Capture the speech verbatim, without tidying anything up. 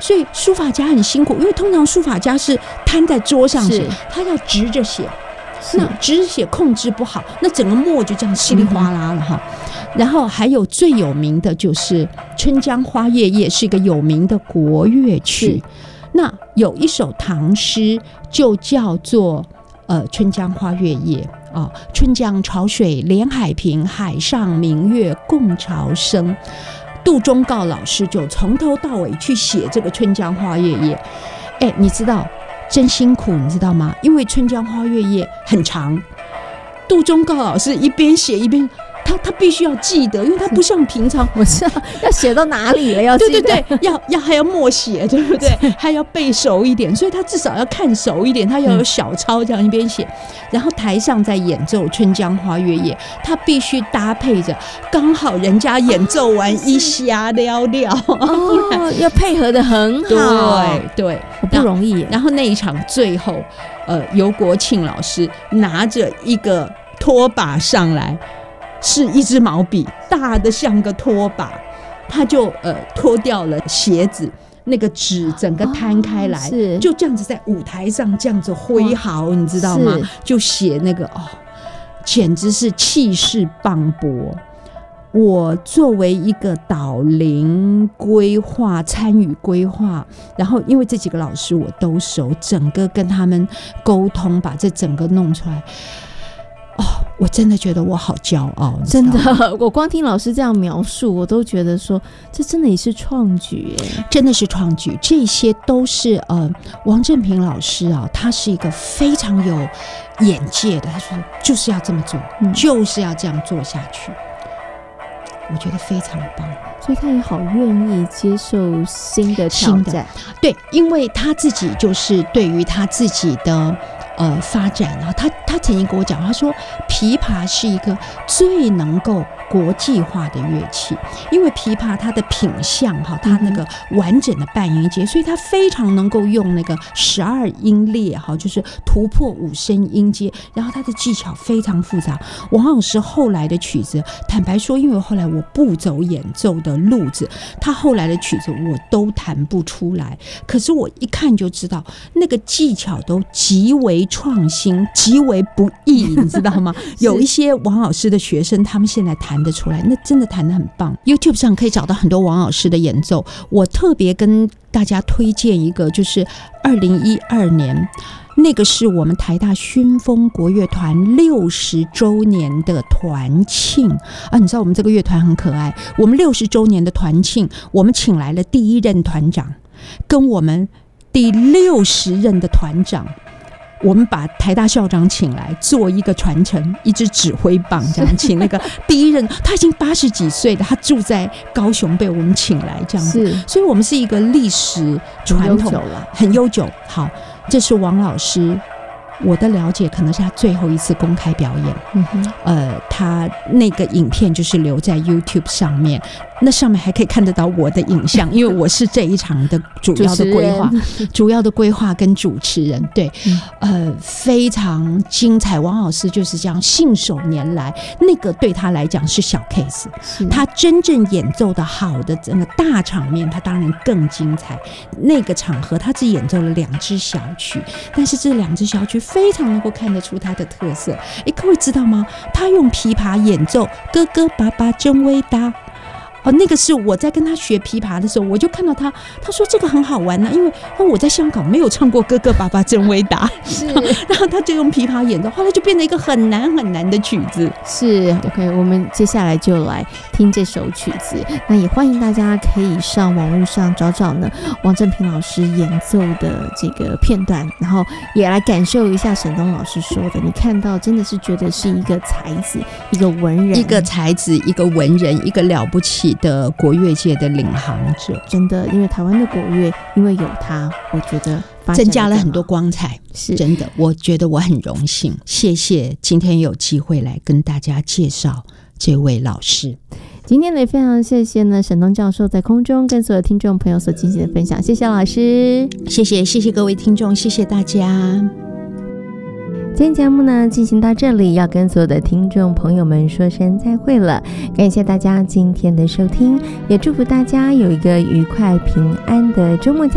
所以书法家很辛苦，因为通常书法家是摊在桌上写，他要直着写，那直着写控制不好，那整个墨就这样稀里哗啦了哈。然后还有最有名的就是《春江花月夜》，是一个有名的国乐曲。那有一首唐诗就叫做呃《春江花月夜》啊，春江潮水连海平，海上明月共潮生。杜忠诰老师就从头到尾去写这个《春江花月夜》。哎，你知道真辛苦，你知道吗？因为《春江花月夜》很长，杜忠诰老师一边写一边。他他必须要记得，因为他不像平常， 我知道要写到哪里了，要记得， 对对对，要要还要默写，对不对？还要背熟一点，所以他至少要看熟一点，他要有小抄这样一边写。然后台上在演奏《春江花月夜》，他必须搭配着，刚好人家演奏完一下了了， 哦，要配合得很好， 对对， 不容易。 然后那一场最后，呃，尤国庆老师拿着一个拖把上来。是一支毛笔，大的像个拖把，他就呃脱掉了鞋子，那个纸整个摊开来，哦、就这样子在舞台上这样子挥毫，你知道吗？就写那个哦，简直是气势磅礴。我作为一个导聆规划参与规划，然后因为这几个老师我都熟，整个跟他们沟通，把这整个弄出来。哦，我真的觉得我好骄傲， 真的，我光听老师这样描述，我都觉得说这真的也是创举耶， 真的是创举。这些都是呃，王振平老师啊，他是一个非常有眼界的，他说就是要这么做，嗯、就是要这样做下去，我觉得非常棒。 所以他也好愿意接受新的挑战， 对，因为他自己就是对于他自己的。呃，发展啊，他他曾经跟我讲，他说琵琶是一个最能够国际化的乐器，因为琵琶它的品相哈，它那个完整的半音阶，所以它非常能够用那个十二音列哈，就是突破五声音阶，然后它的技巧非常复杂。王老师后来的曲子，坦白说，因为后来我不走演奏的路子，他后来的曲子我都弹不出来，可是我一看就知道那个技巧都极为创新，极为不易，你知道吗？有一些王老师的学生，他们现在弹得出来，那真的弹得很棒。YouTube 上可以找到很多王老师的演奏。我特别跟大家推荐一个，就是二零一二年，那个是我们台大熏风国乐团六十周年的团庆啊！你知道我们这个乐团很可爱，我们六十周年的团庆，我们请来了第一任团长，跟我们第六十任的团长。我们把台大校长请来做一个传承，一支指挥棒这样，请那个第一任他已经八十几岁了，他住在高雄，被我们请来这样子，所以我们是一个历史传统很悠久。好，这是王老师，我的了解可能是他最后一次公开表演。嗯哼，呃，他那个影片就是留在 YouTube 上面，那上面还可以看得到我的影像，因为我是这一场的主要的规划，主要的规划跟主持人。对，呃，非常精彩。王老师就是这样信手拈来，那个对他来讲是小 case， 他真正演奏的好的整个大场面，他当然更精彩。那个场合他只演奏了两支小曲，但是这两支小曲非常能够看得出他的特色。哎，各位知道吗？他用琵琶演奏《哥哥爸爸真伟大》。哦，那个是我在跟他学琵琶的时候，我就看到他，他说这个很好玩呢、啊，因为我在香港没有唱过《哥哥爸爸真伟大》，是，然后他就用琵琶演奏，后来就变成一个很难很难的曲子。 是 ，OK， 我们接下来就来听这首曲子。那也欢迎大家可以上网络上找找呢王振平老师演奏的这个片段，然后也来感受一下沈东老师说的，你看到真的是觉得是一个才子，一个文人， 一个才子，一个文人，一个了不起的国乐界的领航者。 真的，因为台湾的国乐因为有他，我觉得增加了很多光彩，是真的，我觉得我很荣幸。谢谢今天有机会来跟大家介绍这位老师。 今天呢，也非常谢谢呢沈东教授在空中跟所有听众朋友所进行的分享，谢谢老师， 谢谢谢谢各位听众，谢谢大家。 今天节目呢进行到这里，要跟所有的听众朋友们说声再会了，感谢大家今天的收听，也祝福大家有一个愉快平安的周末。